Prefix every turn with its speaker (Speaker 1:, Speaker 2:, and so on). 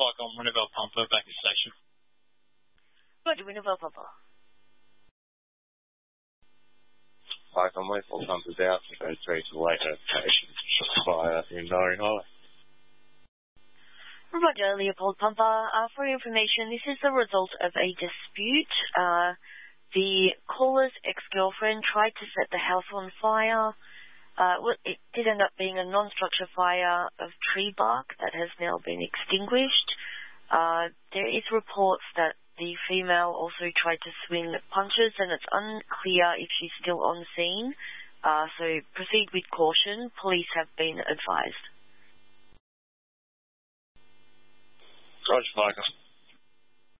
Speaker 1: Pike on Winnebelle Pumper, back in station.
Speaker 2: Roger, Winnebelle Pumper.
Speaker 3: Pike on Westport Pumpers out, so 3 to the late notification. Fire in Norrie Highway.
Speaker 2: Roger, Leopold Pumper. For your information, this is the result of a dispute. The caller's ex-girlfriend tried to set the house on fire. It did end up being a non-structure fire of tree bark that has now been extinguished. There is reports that the female also tried to swing punches, and it's unclear if she's still on scene. So proceed with caution. Police have been advised.
Speaker 3: Roger, Pike.